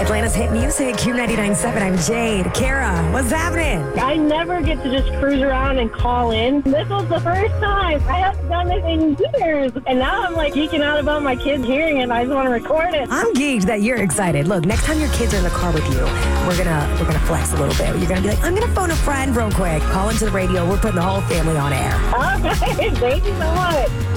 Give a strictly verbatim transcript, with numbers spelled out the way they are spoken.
Atlanta's hit music, Q ninety-nine point seven. I'm Jade. Kara, what's happening? I never get to just cruise around and call in. This was the first time. I haven't done this in years. And now I'm like geeking out about my kids hearing it and I just want to record it. I'm geeked that you're excited. Look, next time your kids are in the car with you, we're gonna we're gonna flex a little bit. You're gonna be like, I'm gonna phone a friend real quick. Call into the radio. We're putting the whole family on air. Okay, thank you so much.